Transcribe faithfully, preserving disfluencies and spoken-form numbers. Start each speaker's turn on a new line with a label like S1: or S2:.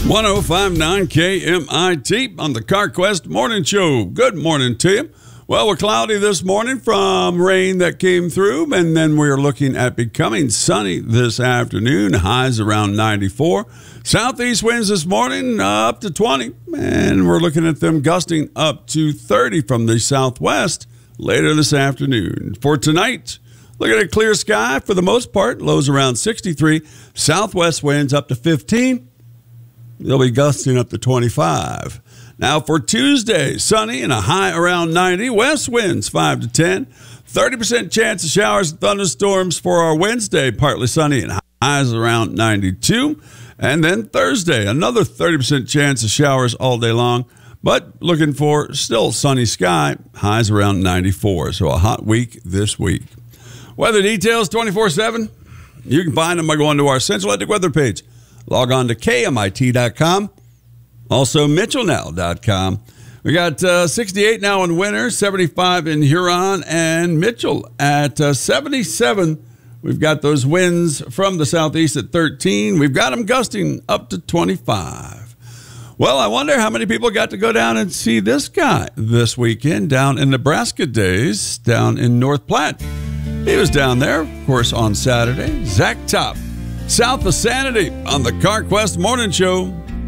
S1: one oh five point nine K M I T on the CarQuest Morning Show. Good morning to you. Well, we're cloudy this morning from rain that came through, and then we're looking at becoming sunny this afternoon. Highs around ninety-four. Southeast winds this morning uh, up to twenty, and we're looking at them gusting up to thirty from the southwest later this afternoon. For tonight, look at a clear sky for the most part. Lows around sixty-three. Southwest winds up to fifteen. They'll be gusting up to twenty-five. Now for Tuesday, sunny and a high around ninety. West winds five to ten. thirty percent chance of showers and thunderstorms for our Wednesday. Partly sunny and highs around ninety-two. And then Thursday, another thirty percent chance of showers all day long. But looking for still sunny sky. Highs around ninety-four. So a hot week this week. Weather details twenty-four seven. You can find them by going to our Central Atlantic weather page. Log on to K M I T dot com. Also, Mitchell Now dot com. We got uh, sixty-eight now in winter, seventy-five in Huron and Mitchell at uh, seventy-seven. We've got those winds from the southeast at thirteen. We've got them gusting up to twenty-five. Well, I wonder how many people got to go down and see this guy this weekend down in Nebraska Days, down in North Platte. He was down there, of course, on Saturday. Zach Top, South of Sanity on the CarQuest Morning Show.